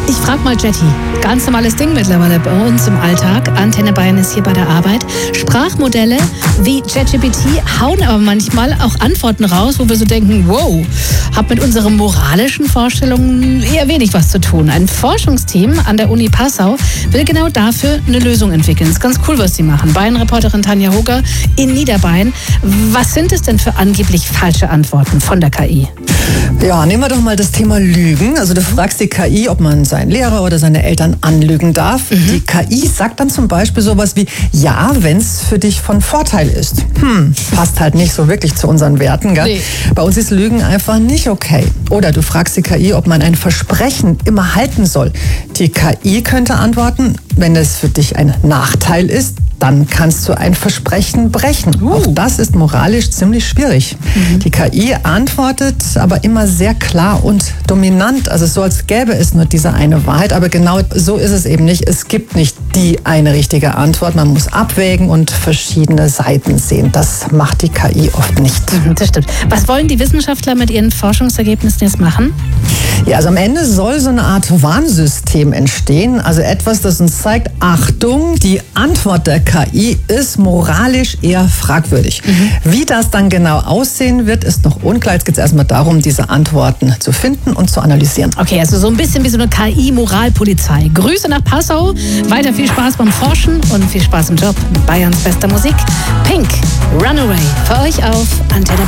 Ich frag mal Jetty. Ganz normales Ding mittlerweile bei uns im Alltag. Antenne Bayern ist hier bei der Arbeit. Sprachmodelle wie ChatGPT hauen aber manchmal auch Antworten raus, wo wir so denken, wow, hat mit unseren moralischen Vorstellungen eher wenig was zu tun. Ein Forschungsteam an der Uni Passau will genau dafür eine Lösung entwickeln. Ist ganz cool, was sie machen. Bayern-Reporterin Tanja Hoger in Niederbayern. Was sind es denn für angeblich falsche Antworten von der KI? Ja, nehmen wir doch mal das Thema Lügen. Also du fragst die KI, ob man seinen Lehrer oder seine Eltern anlügen darf. Die KI sagt dann zum Beispiel sowas wie, ja, wenn es für dich von Vorteil ist. Passt halt nicht so wirklich zu unseren Werten, gell? Nee. Bei uns ist Lügen einfach nicht okay. Oder du fragst die KI, ob man ein Versprechen immer halten soll. Die KI könnte antworten, wenn es für dich ein Nachteil ist, dann kannst du ein Versprechen brechen. Auch das ist moralisch ziemlich schwierig. Die KI antwortet aber immer sehr klar und dominant, also so als gäbe es nur diese eine Wahrheit, aber genau so ist es eben nicht. Es gibt nicht die eine richtige Antwort, man muss abwägen und verschiedene Seiten sehen. Das macht die KI oft nicht. Das stimmt. Was wollen die Wissenschaftler mit ihren Forschungsergebnissen jetzt machen? Ja, also am Ende soll so eine Art Warnsystem entstehen, also etwas, das uns zeigt, Achtung, die Antwort der KI ist moralisch eher fragwürdig. Wie das dann genau aussehen wird, ist noch unklar. Jetzt geht es erstmal darum, diese Antworten zu finden und zu analysieren. Okay, also so ein bisschen wie so eine KI-Moralpolizei. Grüße nach Passau, weiter viel Spaß beim Forschen und viel Spaß im Job mit Bayerns bester Musik. Pink, Runaway, für euch auf Antenne Bayern.